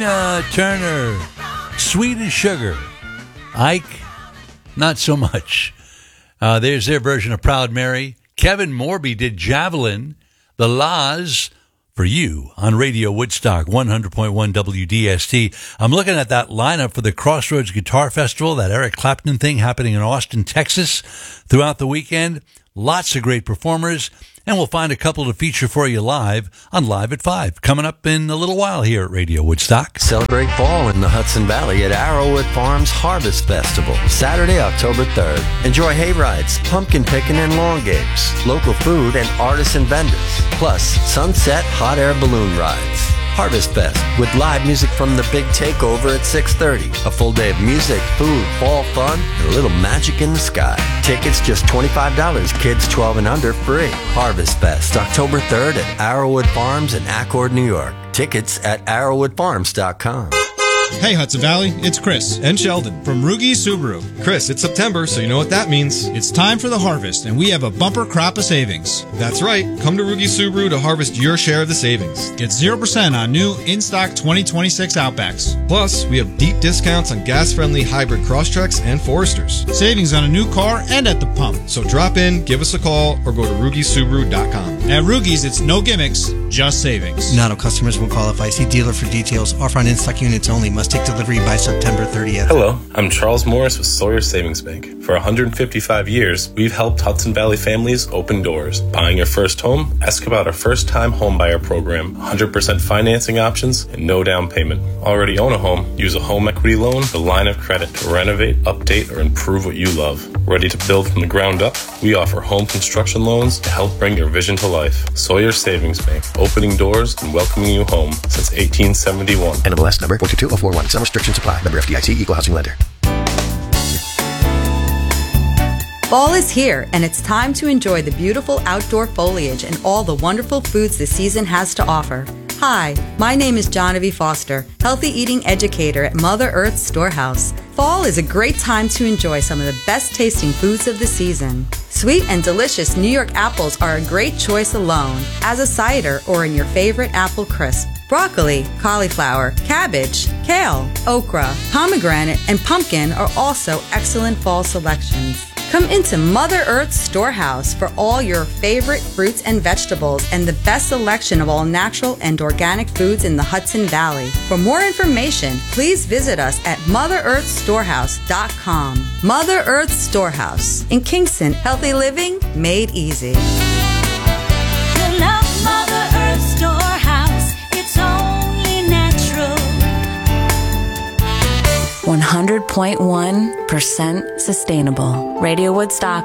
Turner, Sweet as Sugar. Ike, not so much. There's their version of Proud Mary. Kevin Morby did Javelin. The Laws for you on Radio Woodstock 100.1 WDST. I'm looking at that lineup for the Crossroads Guitar Festival, that Eric Clapton thing happening in Austin, Texas throughout the weekend. Lots of great performers. And we'll find a couple to feature for you live on Live at 5, coming up in a little while here at Radio Woodstock. Celebrate fall in the Hudson Valley at Arrowwood Farms Harvest Festival, Saturday, October 3rd. Enjoy hay rides, pumpkin picking, and lawn games, local food, and artisan vendors, plus sunset hot air balloon rides. Harvest Fest with live music from the Big Takeover at 6:30. A full day of music, food, fall fun, and a little magic in the sky. Tickets just $25. Kids 12 and under free. Harvest Fest, October 3rd at Arrowwood Farms in Accord, New York. Tickets at arrowwoodfarms.com. Hey Hudson Valley, it's Chris and Sheldon from Rugi Subaru. Chris, it's September, so you know what that means. It's time for the harvest, and we have a bumper crop of savings. That's right. Come to Rugi Subaru to harvest your share of the savings. Get 0% on new in-stock 2026 Outbacks. Plus, we have deep discounts on gas-friendly hybrid Crosstreks and Foresters. Savings on a new car and at the pump. So drop in, give us a call, or go to RugiSubaru.com. At Rugi's, it's no gimmicks, just savings. Not all customers will qualify. See dealer for details. Offer on in-stock units only. Must take delivery by September 30th. Hello, I'm Charles Morris with Sawyer Savings Bank. For 155 years, we've helped Hudson Valley families open doors. Buying your first home? Ask about our first-time homebuyer program. 100% financing options and no down payment. Already own a home? Use a home equity loan, the line of credit to renovate, update, or improve what you love. Ready to build from the ground up? We offer home construction loans to help bring your vision to life. Sawyer Savings Bank, opening doors and welcoming you home since 1871. NMLS number 422041. Some restrictions apply. Member FDIC, Equal Housing Lender. Fall is here, and it's time to enjoy the beautiful outdoor foliage and all the wonderful foods the season has to offer. Hi, my name is Johnavie Foster, healthy eating educator at Mother Earth Storehouse. Fall is a great time to enjoy some of the best tasting foods of the season. Sweet and delicious New York apples are a great choice alone, as a cider, or in your favorite apple crisp. Broccoli, cauliflower, cabbage, kale, okra, pomegranate, and pumpkin are also excellent fall selections. Come into Mother Earth's Storehouse for all your favorite fruits and vegetables and the best selection of all natural and organic foods in the Hudson Valley. For more information, please visit us at MotherEarthStorehouse.com. Mother Earth Storehouse in Kingston, healthy living made easy. You love Mother Earth Storehouse. It's only natural. 100.1% sustainable. Radio Woodstock.